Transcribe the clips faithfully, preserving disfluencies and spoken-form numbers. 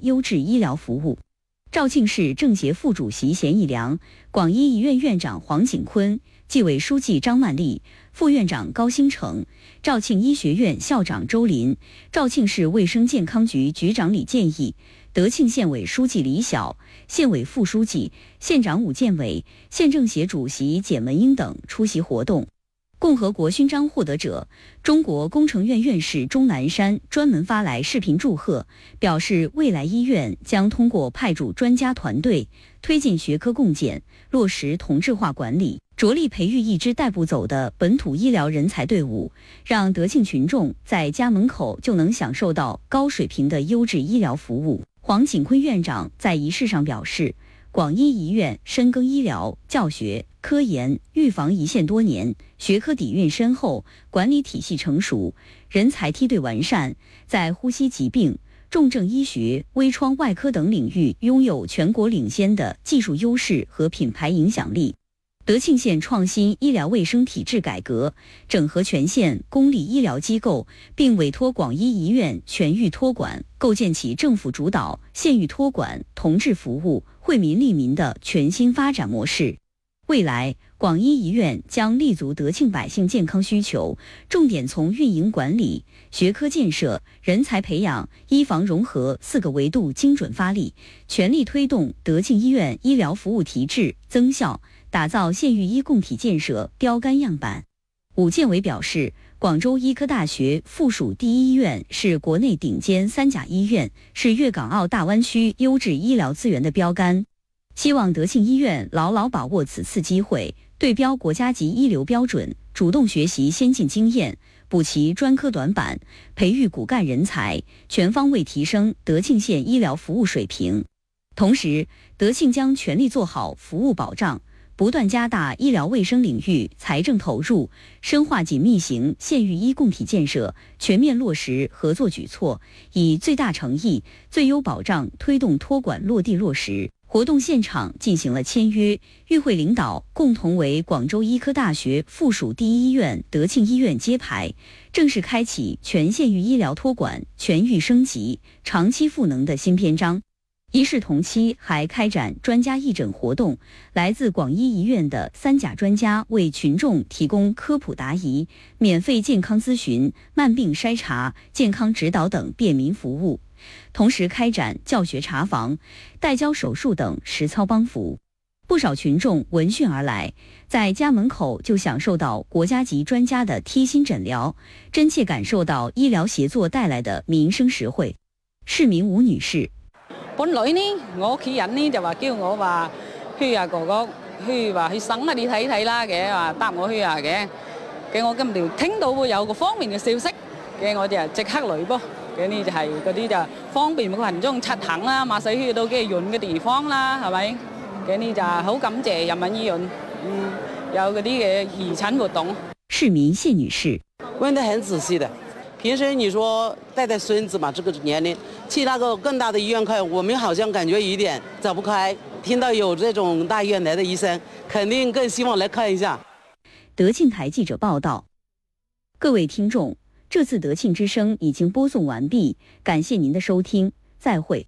优质医疗服务。肇庆市政协副主席咸义良、广医医院院长黄景坤、纪委书记张曼丽、副院长高兴成、肇庆医学院校长周林、肇庆市卫生健康局局长李建义、德庆县委书记李晓、县委副书记、县长武建伟、县政协主席简文英等出席活动。共和国勋章获得者、中国工程院院士钟南山专门发来视频祝贺，表示未来医院将通过派驻专家团队，推进学科共建，落实同质化管理，着力培育一支带不走的本土医疗人才队伍，让德庆群众在家门口就能享受到高水平的优质医疗服务。黄景坤院长在仪式上表示，广医医院深耕医疗、教学、科研、预防一线多年，学科底蕴深厚，管理体系成熟，人才梯队完善，在呼吸疾病、重症医学、微创外科等领域拥有全国领先的技术优势和品牌影响力。德庆县创新医疗卫生体制改革，整合全县公立医疗机构，并委托广医医院全域托管，构建起政府主导、县域托管、同质服务、惠民利民的全新发展模式。未来，广医医院将立足德庆百姓健康需求，重点从运营管理、学科建设、人才培养、医防融合四个维度精准发力，全力推动德庆医院医疗服务提质增效，打造县域医共体建设标杆样板。武建伟表示，广州医科大学附属第一医院是国内顶尖三甲医院，是粤港澳大湾区优质医疗资源的标杆。希望德庆医院牢牢把握此次机会，对标国家级一流标准，主动学习先进经验，补齐专科短板，培育骨干人才，全方位提升德庆县医疗服务水平。同时，德庆将全力做好服务保障，不断加大医疗卫生领域财政投入，深化紧密型县域医共体建设，全面落实合作举措，以最大诚意、最优保障推动托管落地落实。活动现场进行了签约，与会领导共同为广州医科大学附属第一医院德庆医院揭牌，正式开启全县域医疗托管全域升级、长期赋能的新篇章。仪式同期还开展专家义诊活动，来自广医医院的三甲专家为群众提供科普答疑、免费健康咨询、慢病筛查、健康指导等便民服务，同时开展教学查房、代教手术等实操帮扶。不少群众闻讯而来，在家门口就享受到国家级专家的贴心诊疗，真切感受到醫療協作帶來的民生實惠。市民吳女士： 本來呢，我屋企人呢就話叫我話去啊哥哥去話去省啊，你睇睇啦嘅，話搭我去啊嘅。嘅我今條聽到會有個方面嘅消息，嘅我就即刻嚟噃。嘅呢就係嗰啲就方便個群眾出行啦，馬死去到嘅遠嘅地方啦，係咪？嘅呢就好感謝人民醫院，嗯，有嗰啲嘅義診活動。 市民謝女士： 問得很仔細的。平時你說帶帶孫子嘛，這個年齡去那個更大的醫院看，我們好像感覺有點走不開。聽到有這種大醫院來的醫生，肯定更希望來看一下。 德慶台記者報道。各位聽眾，這次德慶之聲已經播送完畢，感謝您的收聽，再會。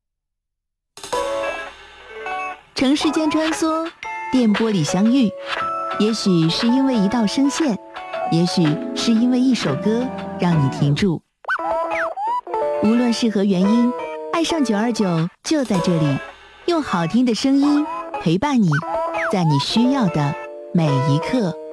城市間穿梭，電波裡相遇，也許是因為一道聲線，也許是因為一首歌讓你停住。無論是何原因，愛上九二九就在這裡，用好聽的聲音陪伴你，在你需要的每一刻。